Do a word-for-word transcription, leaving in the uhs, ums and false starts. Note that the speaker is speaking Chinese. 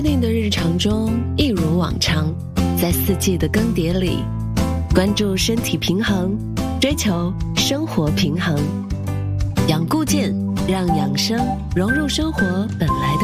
定的日常中一如往常，在四季的更迭里，关注身体平衡，追求生活平衡。养固健，让养生融入生活本来的